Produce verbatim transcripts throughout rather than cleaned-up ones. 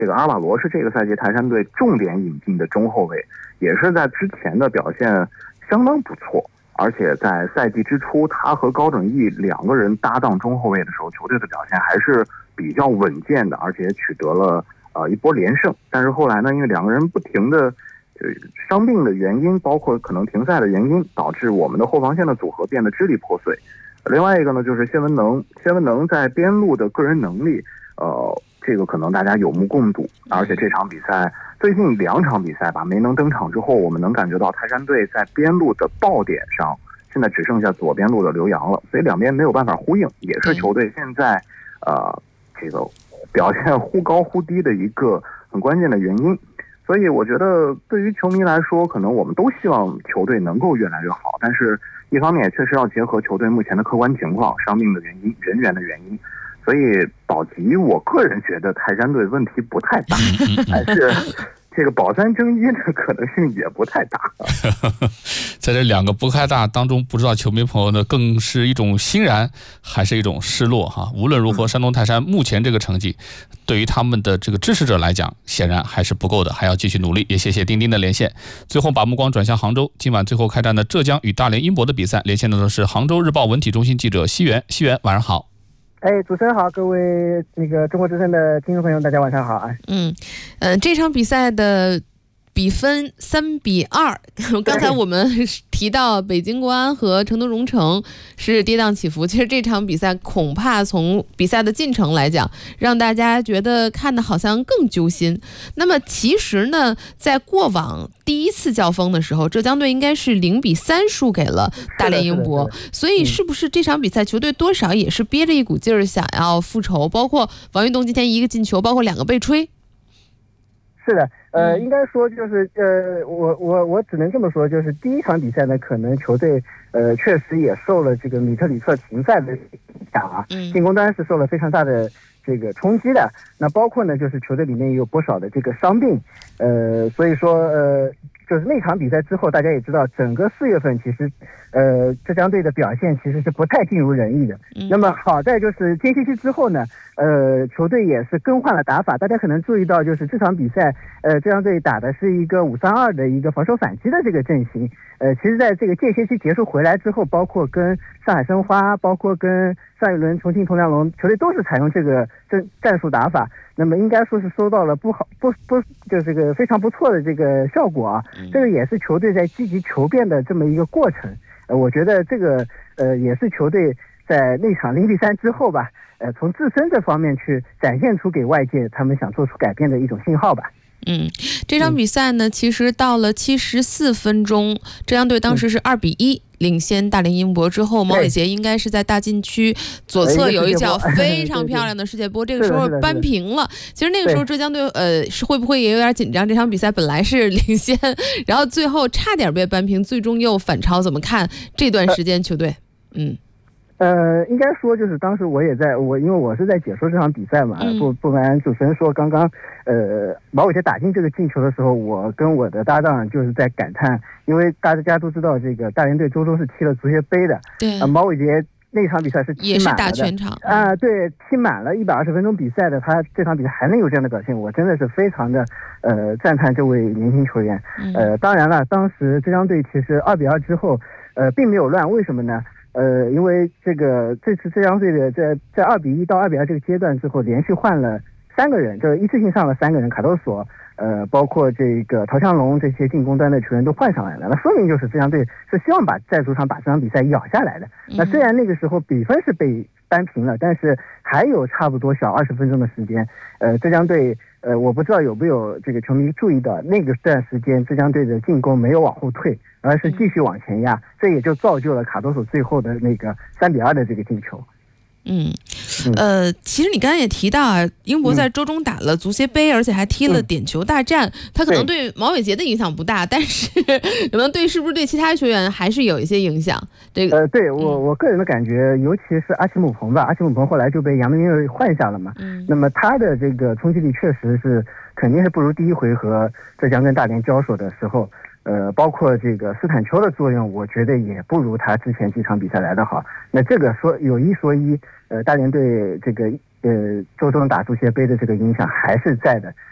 这个阿尔瓦罗是这个赛季泰山队重点引进的中后卫，也是在之前的表现相当不错，而且在赛季之初，他和高准翼两个人搭档中后卫的时候，球队的表现还是比较稳健的，而且取得了呃一波连胜。但是后来呢，因为两个人不停的呃伤病的原因，包括可能停赛的原因，导致我们的后防线的组合变得支离破碎。另外一个呢，就是谢文能，谢文能在边路的个人能力，呃，这个可能大家有目共睹。而且这场比赛，最近两场比赛吧，没能登场之后，我们能感觉到泰山队在边路的爆点上，现在只剩下左边路的刘洋了，所以两边没有办法呼应，也是球队现在呃这个表现忽高忽低的一个很关键的原因。所以我觉得对于球迷来说，可能我们都希望球队能够越来越好，但是一方面也确实要结合球队目前的客观情况、伤病的原因、人员的原因。所以保级，我个人觉得泰山队问题不太大，还是这个保三争一的可能性也不太大。 在这两个不太大当中，不知道球迷朋友呢更是一种欣然还是一种失落哈。无论如何，山东泰山目前这个成绩，对于他们的这个支持者来讲，显然还是不够的，还要继续努力。也谢谢丁丁的连线。最后把目光转向杭州，今晚最后开战的浙江与大连英博的比赛，连线的是杭州日报文体中心记者西元。西元，晚上好。 哎，主持人好，各位那个中国之声的听众朋友，大家晚上好啊。 嗯，呃，这场比赛的比分三比二。刚才我们提到北京国安和成都蓉城是跌宕起伏，其实这场比赛恐怕从比赛的进程来讲，让大家觉得看的好像更揪心。那么其实呢，在过往第一次交锋的时候，浙江队应该是零比三输给了大连英博，所以是不是这场比赛球队多少也是憋着一股劲儿想要复仇？包括王运动今天一个进球，包括两个被吹。 是的，呃，应该说就是呃，我我我只能这么说，就是第一场比赛呢，可能球队呃确实也受了这个米特里特停赛的影响啊，进攻端是受了非常大的这个冲击的。那包括呢，就是球队里面也有不少的这个伤病，呃，所以说呃，就是那场比赛之后，大家也知道，整个四月份其实呃浙江队的表现其实是不太尽如人意的。那么好在就是间歇期之后呢，呃，球队也是更换了打法。大家可能注意到，就是这场比赛，呃，浙江队打的是一个五三二的一个防守反击的这个阵型。呃，其实在这个间歇期结束回来之后，包括跟上海申花，包括跟上一轮重庆铜梁龙，球队都是采用这个战战术打法。那么应该说是收到了不好不不就这个非常不错的这个效果啊。这个也是球队在积极求变的这么一个过程。呃，我觉得这个呃也是球队在那场零比三之后吧。呃，从自身这方面去展现出给外界他们想做出改变的一种信号吧。 嗯，这场比赛呢，其实到了七十四分钟，浙江队当时是二比一领先大连英博之后，毛伟杰应该是在大禁区左侧有一脚非常漂亮的世界波，这个时候扳平了。其实那个时候浙江队呃是会不会也有点紧张？这场比赛本来是领先，然后最后差点被扳平，最终又反超。怎么看这段时间球队？嗯。 呃，应该说就是当时我也在我因为我是在解说这场比赛嘛， 嗯、 不不瞒主持人说，刚刚呃毛伟杰打进这个进球的时候，我跟我的搭档就是在感叹，因为大家都知道这个大连队周中是踢了足协杯的， 对， 呃、毛伟杰那场比赛是踢满了的， 也是打全场啊、呃，对，踢满了一百二十分钟比赛的，他这场比赛还能有这样的表现，我真的是非常的呃赞叹这位年轻球员。 嗯、 呃，当然了，当时浙江队其实二比二之后，呃，并没有乱，为什么呢？呃，因为这个这次浙江队的在在二比一到二比二这个阶段之后，连续换了三个人，就是一次性上了三个人，卡多索，呃，包括这个陶强龙这些进攻端的球员都换上来了，那说明就是浙江队是希望把在主场把这场比赛咬下来的。那虽然那个时候比分是被扳平了，但是还有差不多小二十分钟的时间，呃，浙江队。呃，我不知道有没有这个球迷注意到，那个段时间浙江队的进攻没有往后退，而是继续往前压，这也就造就了卡多索最后的那个三比二的这个进球。 嗯，呃，其实你刚才也提到啊，英博在周中打了足协杯，嗯、而且还踢了点球大战，他、嗯、可能对毛伟杰的影响不大，但是可能对是不是对其他球员还是有一些影响。这个， 呃，对我我个人的感觉，尤其是阿奇姆彭吧，阿奇姆彭后来就被杨明月换下了嘛，嗯，那么他的这个冲击力确实是肯定是不如第一回合浙江跟大连交手的时候。呃，包括这个斯坦丘的作用，我觉得也不如他之前几场比赛来得好。那这个说有一说一，呃，大连队这个呃周中打足协杯的这个影响还是在的。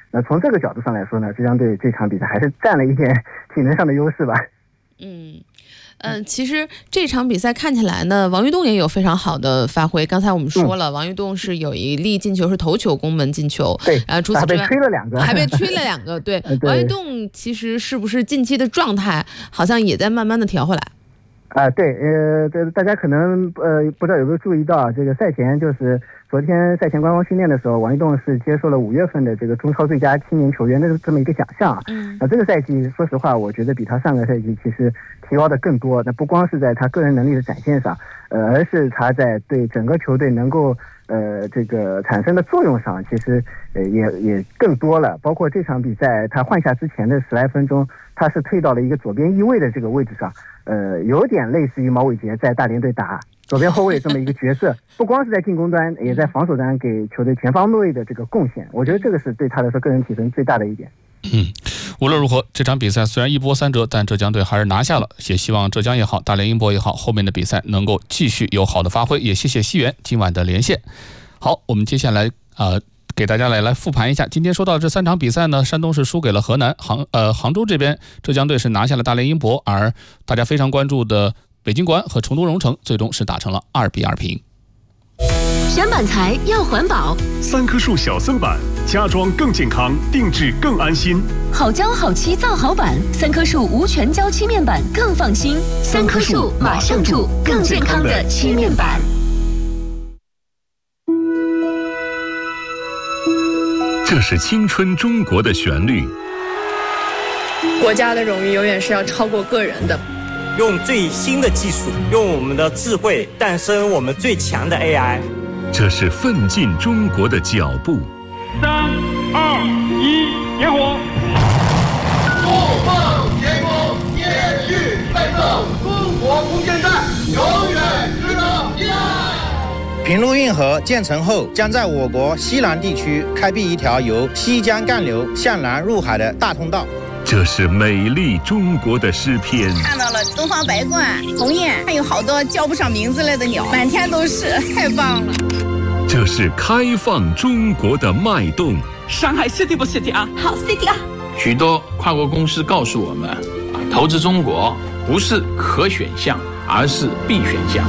那从这个角度上来说呢，浙江队这场比赛还是占了一点体能上的优势吧。 嗯。嗯，其实这场比赛看起来呢，王玉栋也有非常好的发挥。刚才我们说了，嗯、王玉栋是有一粒进球是头球攻门进球， 对， 呃，除此之外还被吹了两个， 还被吹了两个。对，对王玉栋其实是不是近期的状态好像也在慢慢的调回来？ 啊、呃，对，呃，这大家可能呃不知道有没有注意到，这个赛前就是昨天赛前官方训练的时候，王玉栋是接受了五月份的这个中超最佳青年球员的这么一个奖项啊。嗯。那这个赛季，说实话，我觉得比他上个赛季其实提高的更多。那不光是在他个人能力的展现上，呃，而是他在对整个球队能够呃这个产生的作用上，其实呃也也更多了。包括这场比赛他换下之前的十来分钟，他是退到了一个左边翼位的这个位置上。呃，有点类似于毛伟杰在大连队打左边后卫这么一个角色，不光是在进攻端，也在防守端给球队全方位的这个贡献。我觉得这个是对他来说个人提升最大的一点。 嗯，无论如何，这场比赛虽然一波三折，但浙江队还是拿下了。也希望浙江也好，大连英博也好，后面的比赛能够继续有好的发挥。也谢谢西元今晚的连线。好，我们接下来啊。呃给大家来来复盘一下，今天说到这三场比赛呢，山东是输给了河南，杭呃杭州这边浙江队是拿下了大连英博，而大家非常关注的北京国安和成都荣成最终是打成了二比二平。 选板材要环保， 三棵树小森板，家装更健康，定制更安心。 好胶好漆造好板，三棵树无全胶漆面板更放心。三棵树马上住更健康的漆面板。 这是青春中国的旋律。 国家的荣誉永远是要超过个人的。 用最新的技术，用我们的智慧诞生我们最强的 A I。 这是奋进中国的脚步。 三二一，点火！ 怒放天空，延续奋斗，中国空间站永远值得依赖。 平陆运河建成后，将在我国西南地区开辟一条由西江干流向南入海的大通道。 这是美丽中国的诗篇。 看到了东方白鹳、鸿雁，还有好多叫不上名字类的鸟，满天都是，太棒了。 这是开放中国的脉动。 上海 city 不 city 啊？ 好 city 啊！ 许多跨国公司告诉我们，投资中国不是可选项，而是必选项。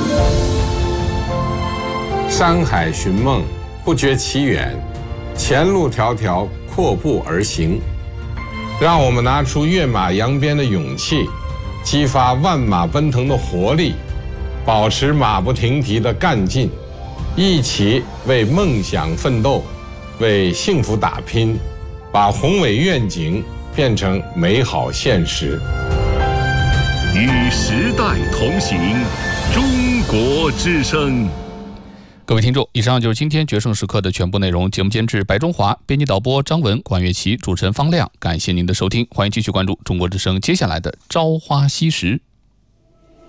山海寻梦，不觉其远；前路迢迢，阔步而行。让我们拿出跃马扬鞭的勇气，激发万马奔腾的活力，保持马不停蹄的干劲，一起为梦想奋斗，为幸福打拼，把宏伟愿景变成美好现实。 与时代同行，中国之声。 各位听众，以上就是今天决胜时刻的全部内容。节目监制白中华，编辑导播张文、管乐琪，主持人方亮。感谢您的收听，欢迎继续关注中国之声接下来的朝花夕拾。